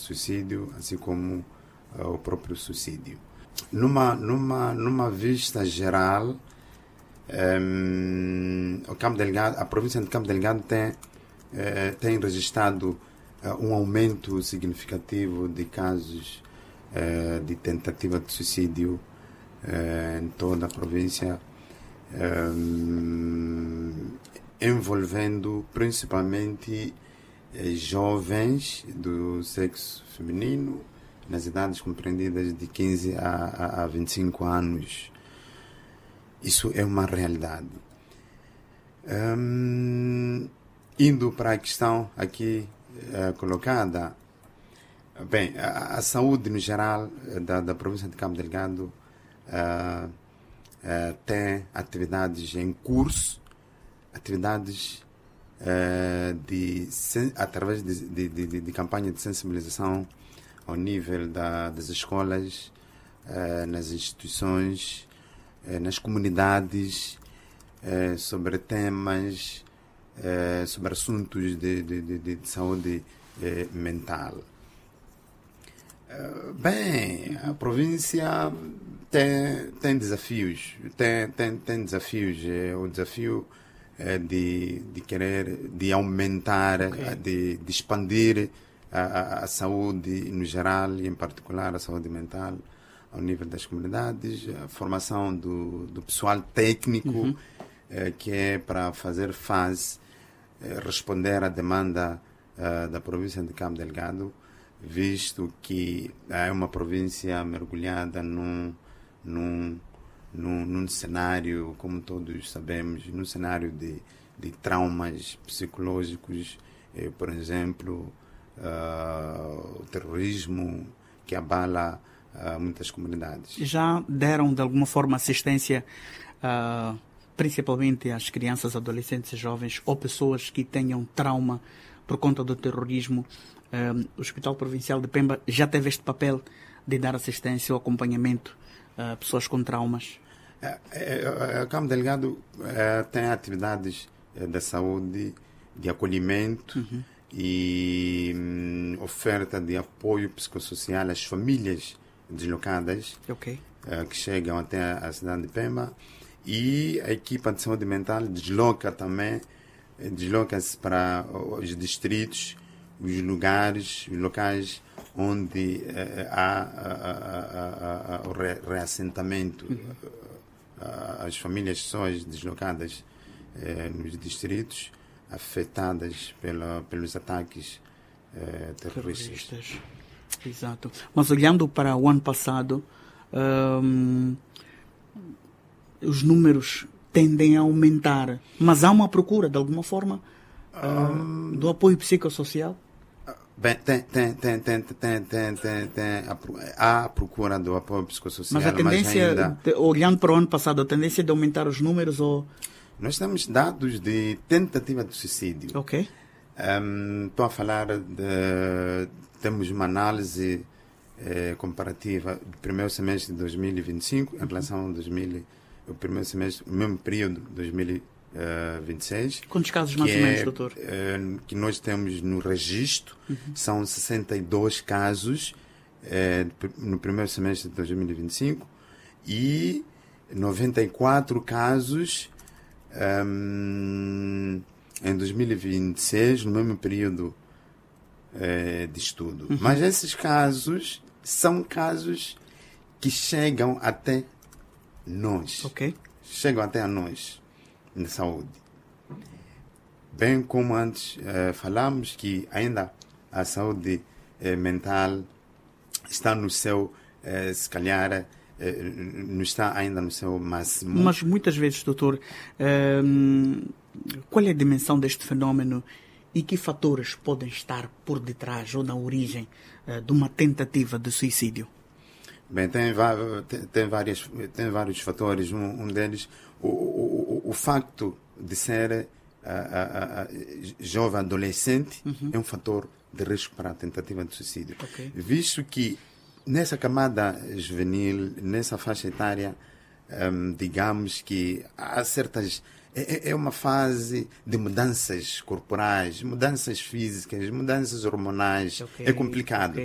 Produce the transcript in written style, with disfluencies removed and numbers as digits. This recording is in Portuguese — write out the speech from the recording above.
suicídio, assim como o próprio suicídio. Numa vista geral, a província de Cabo Delgado tem registrado um aumento significativo de casos de tentativa de suicídio em toda a província, envolvendo principalmente jovens do sexo feminino, nas idades compreendidas de 15 a 25 anos. Isso é uma realidade. Indo para a questão aqui colocada, bem, a saúde no geral da província de Cabo Delgado tem atividades em curso, atividades através de campanha de sensibilização ao nível das escolas, nas instituições, nas comunidades, sobre temas, sobre assuntos de saúde mental. Bem, a província tem desafios. Tem desafios. O desafio de aumentar, de expandir a saúde no geral e, em particular, a saúde mental ao nível das comunidades, a formação do pessoal técnico, que é para fazer face, responder à demanda da província de Cabo Delgado, visto que é uma província mergulhada num cenário, como todos sabemos, num cenário de traumas psicológicos, por exemplo, o terrorismo que abala muitas comunidades. Já deram de alguma forma assistência principalmente às crianças, adolescentes e jovens ou pessoas que tenham trauma por conta do terrorismo? O Hospital Provincial de Pemba já teve este papel de dar assistência ou acompanhamento a pessoas com traumas? Cabo Delgado tem atividades da saúde, de acolhimento e oferta de apoio psicossocial às famílias deslocadas que chegam até a cidade de Pemba, e a equipa de saúde mental desloca-se para os distritos, os locais onde há o reassentamento. As famílias pessoas deslocadas nos distritos afetadas pelos ataques terroristas. Exato. Mas olhando para o ano passado, os números tendem a aumentar, mas há uma procura, de alguma forma, do apoio psicossocial? Bem, há a procura do apoio psicosocial. Mas a tendência, olhando para o ano passado, a tendência de aumentar os números ou... Nós temos dados de tentativa de suicídio. Estou a falar temos uma análise comparativa do primeiro semestre de 2025 em relação ao o primeiro semestre, o mesmo período de 2026. Quantos casos mais ou menos, doutor? Que nós temos no registro, são 62 casos no primeiro semestre de 2025 e 94 casos em 2026, no mesmo período de estudo. Mas esses casos são casos que chegam até nós. Chegam até a nós, na saúde. Bem como antes falamos que ainda a saúde mental está no seu, se calhar, não está ainda no seu máximo. Mas muitas vezes, doutor, qual é a dimensão deste fenómeno e que fatores podem estar por detrás ou na origem de uma tentativa de suicídio? Bem, tem vários fatores. Um deles, o facto de ser jovem adolescente é um fator de risco para a tentativa de suicídio. Visto que nessa camada juvenil, nessa faixa etária, digamos que há certas... É uma fase de mudanças corporais, mudanças físicas, mudanças hormonais. É complicado.